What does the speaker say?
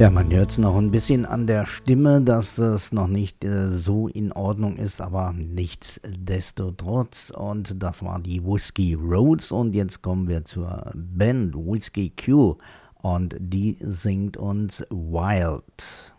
Ja, man hört es noch ein bisschen an der Stimme, dass es noch nicht so in Ordnung ist, aber nichtsdestotrotz. Und das war die Whiskey Roads. Und jetzt kommen wir zur Band Whiskey Q. Und die singt uns Wild.